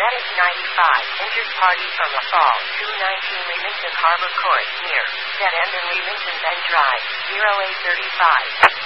Medic 95, injured party from a fall, 219 Leamington Harbor Court, near, dead end in Leamington Bend Drive, 0A35.